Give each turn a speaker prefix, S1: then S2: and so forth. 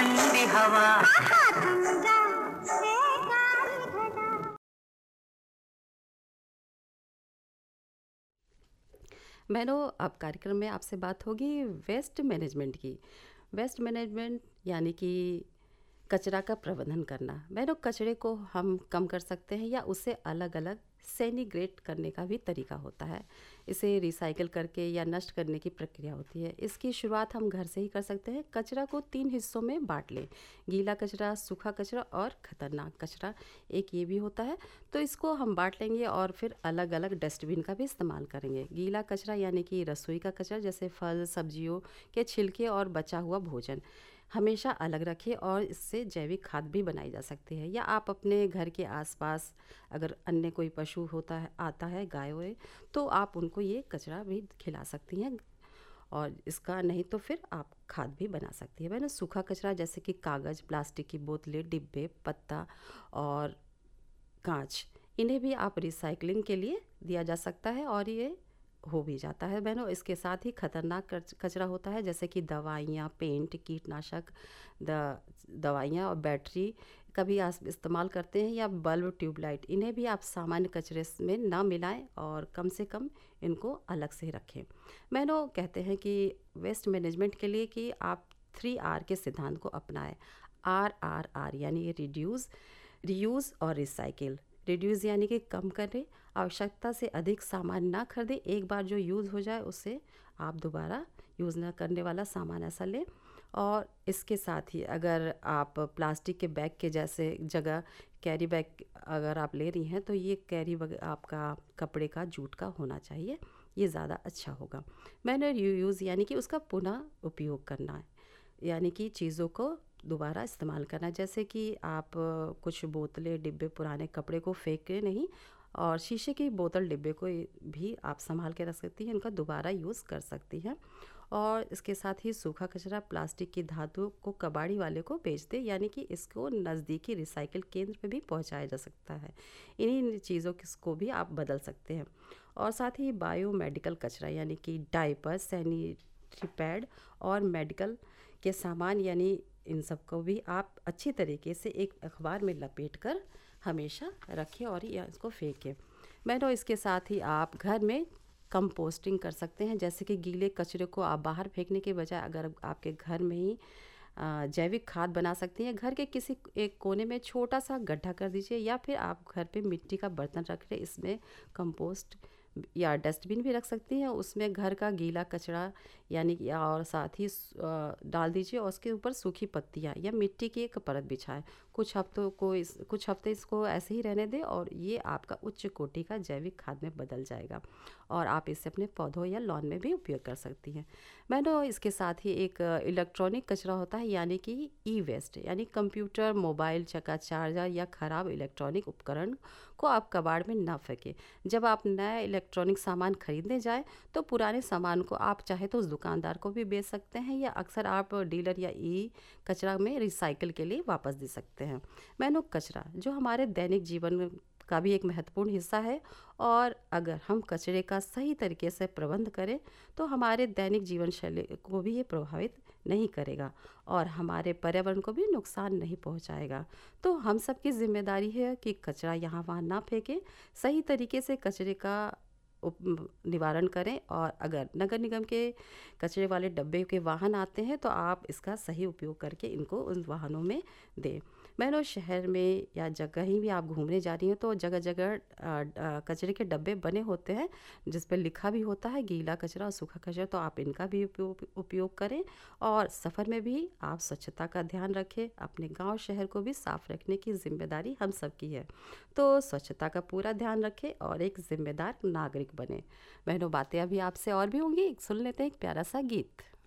S1: ठंडी हवा।
S2: बहनों, अब कार्यक्रम में आपसे बात होगी वेस्ट मैनेजमेंट की। वेस्ट मैनेजमेंट यानी कि कचरा का प्रबंधन करना। बहनों, कचरे को हम कम कर सकते हैं या उसे अलग अलग सेनिग्रेट करने का भी तरीका होता है। इसे रिसाइकिल करके या नष्ट करने की प्रक्रिया होती है। इसकी शुरुआत हम घर से ही कर सकते हैं। कचरा को 3 हिस्सों में बांट लें: गीला कचरा, सूखा कचरा और खतरनाक कचरा। एक ये भी होता है, तो इसको हम बांट लेंगे और फिर अलग अलग डस्टबिन का भी इस्तेमाल करेंगे। गीला कचरा यानी कि रसोई का कचरा, जैसे फल, सब्जियों के छिलके और बचा हुआ भोजन, हमेशा अलग रखें और इससे जैविक खाद भी बनाई जा सकती है। या आप अपने घर के आसपास अगर अन्य कोई पशु होता है, आता है, गाय वाय, तो आप उनको ये कचरा भी खिला सकती हैं और इसका नहीं तो फिर आप खाद भी बना सकती है। वह ना सूखा कचरा जैसे कि कागज़, प्लास्टिक की बोतलें, डिब्बे, पत्ता और कांच, इन्हें भी आप रिसाइकलिंग के लिए दिया जा सकता है और ये हो भी जाता है। बहनों, इसके साथ ही खतरनाक कचरा होता है, जैसे कि दवाइयाँ, पेंट, कीटनाशक, दवाइयाँ और बैटरी कभी आप इस्तेमाल करते हैं, या बल्ब, ट्यूबलाइट, इन्हें भी आप सामान्य कचरे में ना मिलाएं और कम से कम इनको अलग से रखें। बहनों, कहते हैं कि वेस्ट मैनेजमेंट के लिए कि आप 3R के सिद्धांत को अपनाएं। RRR यानी रिड्यूस, रीयूज़ और रिसाइकिल। रिड्यूस यानी कि कम करें, आवश्यकता से अधिक सामान ना खरीदें। एक बार जो यूज़ हो जाए उसे आप दोबारा यूज़ ना करने वाला सामान ऐसा लें। और इसके साथ ही अगर आप प्लास्टिक के बैग के जैसे जगह कैरी बैग अगर आप ले रही हैं, तो ये कैरी बैग आपका कपड़े का, जूट का होना चाहिए, ये ज़्यादा अच्छा होगा। मैंने यूज़ यानी कि उसका पुनः उपयोग करना है, यानी कि चीज़ों को दोबारा इस्तेमाल करना। जैसे कि आप कुछ बोतलें, डिब्बे, पुराने कपड़े को फेंके नहीं, और शीशे की बोतल, डिब्बे को भी आप संभाल के रख सकती हैं, इनका दोबारा यूज़ कर सकती हैं। और इसके साथ ही सूखा कचरा, प्लास्टिक की धातु को कबाड़ी वाले को बेच दें, यानी कि इसको नज़दीकी रिसाइकिल केंद्र पे भी पहुंचाया जा सकता है। इन्हीं चीज़ों को भी आप बदल सकते हैं। और साथ ही बायोमेडिकल कचरा यानी कि डायपर, सैनिटरी पैड और मेडिकल के सामान, यानी इन सबको भी आप अच्छी तरीके से एक अखबार में लपेट कर हमेशा रखें और या इसको फेंकें। मैंने इसके साथ ही आप घर में कंपोस्टिंग कर सकते हैं, जैसे कि गीले कचरे को आप बाहर फेंकने के बजाय अगर आपके घर में ही जैविक खाद बना सकती हैं। घर के किसी एक कोने में छोटा सा गड्ढा कर दीजिए, या फिर आप घर पे मिट्टी का बर्तन रख लें, इसमें कंपोस्ट या डस्टबिन भी रख सकती हैं। उसमें घर का गीला कचरा यानी कि, और साथ ही डाल दीजिए और उसके ऊपर सूखी पत्तियाँ या मिट्टी की एक परत बिछाएं। कुछ हफ्ते इसको ऐसे ही रहने दें और ये आपका उच्च कोटि का जैविक खाद में बदल जाएगा और आप इसे अपने पौधों या लॉन में भी उपयोग कर सकती हैं। मैंने इसके साथ ही एक इलेक्ट्रॉनिक कचरा होता है, यानी कि ई वेस्ट, यानी कंप्यूटर, मोबाइल, चक्का, चार्जर या खराब इलेक्ट्रॉनिक उपकरण को आप कबाड़ में ना फेंकें। जब आप नया इलेक्ट्रॉनिक सामान खरीदने जाएं, तो पुराने सामान को आप चाहे तो उस दुकानदार को भी बेच सकते हैं, या अक्सर आप डीलर या ई कचरा में रिसाइकिल के लिए वापस दे सकते हैं। मैंने कचरा जो हमारे दैनिक जीवन का भी एक महत्वपूर्ण हिस्सा है, और अगर हम कचरे का सही तरीके से प्रबंध करें तो हमारे दैनिक जीवन शैली को भी ये प्रभावित नहीं करेगा और हमारे पर्यावरण को भी नुकसान नहीं पहुंचाएगा। तो हम सबकी जिम्मेदारी है कि कचरा यहाँ वहाँ ना फेंकें, सही तरीके से कचरे का निवारण करें, और अगर नगर निगम के कचरे वाले डब्बे के वाहन आते हैं तो आप इसका सही उपयोग करके इनको उन वाहनों में दें। मैंने शहर में या कहीं भी आप घूमने जा रही हैं तो जगह जगह कचरे के डब्बे बने होते हैं, जिस पर लिखा भी होता है गीला कचरा और सूखा कचरा, तो आप इनका भी उपयोग करें। और सफ़र में भी आप स्वच्छता का ध्यान रखें। अपने गांव शहर को भी साफ रखने की जिम्मेदारी हम सबकी है, तो स्वच्छता का पूरा ध्यान रखें और एक जिम्मेदार नागरिक बने। बहनों, बातें अभी आपसे और भी होंगी, सुन लेते हैं एक प्यारा सा गीत।